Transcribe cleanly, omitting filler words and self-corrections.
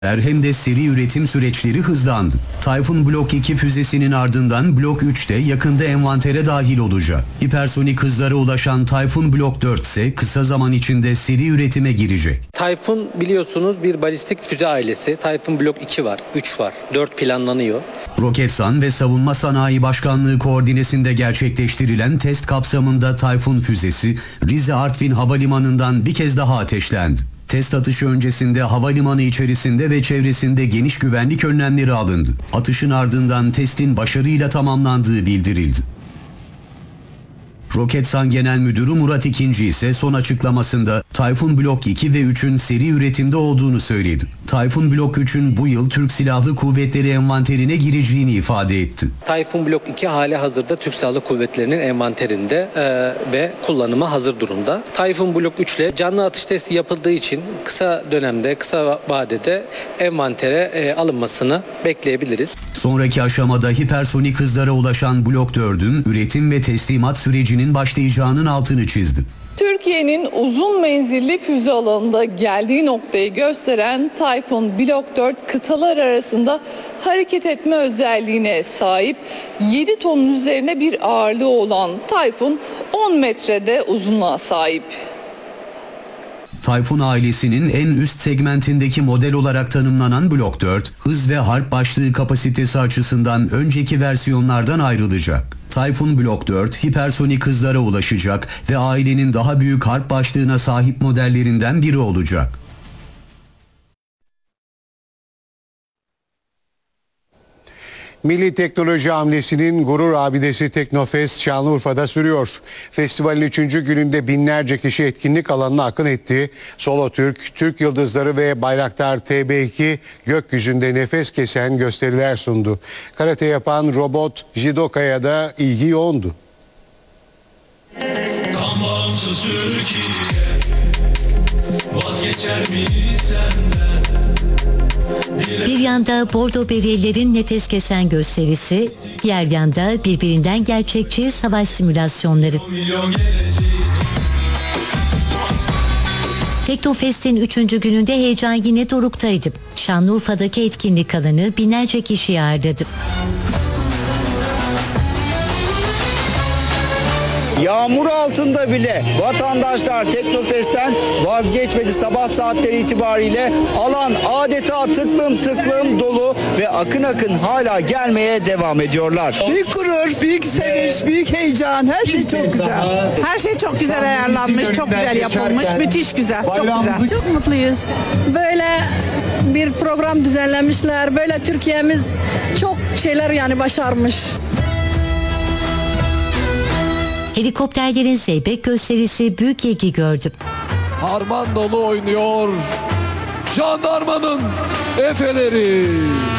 hem de seri üretim süreçleri hızlandı. Tayfun Blok 2 füzesinin ardından Blok 3 de yakında envantere dahil olacak. Hipersonik hızlara ulaşan Tayfun Blok 4 ise kısa zaman içinde seri üretime girecek. Tayfun biliyorsunuz bir balistik füze ailesi. Tayfun Blok 2 var, 3 var, 4 planlanıyor. Roketsan ve Savunma Sanayi Başkanlığı koordinesinde gerçekleştirilen test kapsamında Tayfun füzesi Rize Artvin Havalimanı'ndan bir kez daha ateşlendi. Test atışı öncesinde havalimanı içerisinde ve çevresinde geniş güvenlik önlemleri alındı. Atışın ardından testin başarıyla tamamlandığı bildirildi. Roketsan Genel Müdürü Murat İkinci ise son açıklamasında Tayfun Blok 2 ve 3'ün seri üretimde olduğunu söyledi. Tayfun Blok 3'ün bu yıl Türk Silahlı Kuvvetleri envanterine gireceğini ifade etti. Tayfun Blok 2 hali hazırda Türk Silahlı Kuvvetleri'nin envanterinde ve kullanıma hazır durumda. Tayfun Blok 3 ile canlı atış testi yapıldığı için kısa dönemde, kısa vadede envantere alınmasını bekleyebiliriz. Sonraki aşamada hipersonik hızlara ulaşan Blok 4'ün üretim ve teslimat sürecinin başlayacağının altını çizdi. Türkiye'nin uzun menzilli füze alanında geldiği noktayı gösteren Tayfun Blok 4 kıtalar arasında hareket etme özelliğine sahip, 7 tonun üzerine bir ağırlığı olan Tayfun 10 metrede uzunluğa sahip. Tayfun ailesinin en üst segmentindeki model olarak tanımlanan Blok 4, hız ve harp başlığı kapasitesi açısından önceki versiyonlardan ayrılacak. Tayfun Blok 4 hipersonik hızlara ulaşacak ve ailenin daha büyük harp başlığına sahip modellerinden biri olacak. Milli teknoloji hamlesinin gurur abidesi Teknofest Şanlıurfa'da sürüyor. Festivalin 3. gününde binlerce kişi etkinlik alanına akın etti. Solo Türk, Türk Yıldızları ve Bayraktar TB2 gökyüzünde nefes kesen gösteriler sundu. Karate yapan robot Jidoka'ya da ilgi yoğundu. Tam bağımsız Türkiye, vazgeçer mi senden? Bir yanda Bordo Beriyelilerin nefes kesen gösterisi, diğer yanda birbirinden gerçekçi savaş simülasyonları. Teknofest'in 3. gününde heyecan yine doruktaydı. Şanlıurfa'daki etkinlik alanı binlerce kişiyi ağırladı. Yağmur altında bile vatandaşlar Teknofest'ten vazgeçmedi. Sabah saatleri itibariyle alan adeta tıklım tıklım dolu ve akın akın hala gelmeye devam ediyorlar. Büyük gurur, büyük sevinç, büyük heyecan, her şey çok güzel. Her şey çok güzel ayarlanmış, çok güzel yapılmış, müthiş güzel, çok güzel. Çok mutluyuz. Böyle bir program düzenlemişler. Böyle Türkiye'miz çok şeyler yani başarmış. Helikopterlerin zeybek gösterisi büyük ilgi gördü. Harman dolu oynuyor jandarmanın efeleri.